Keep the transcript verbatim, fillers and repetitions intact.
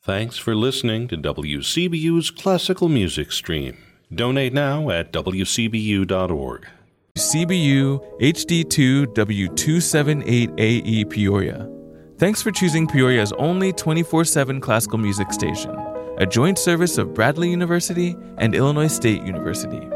Thanks for listening to W C B U's Classical Music Stream. Donate now at w c b u dot org. C B U H D two W two seventy-eight A E Peoria. Thanks for choosing Peoria's only twenty-four seven classical music station, a joint service of Bradley University and Illinois State University.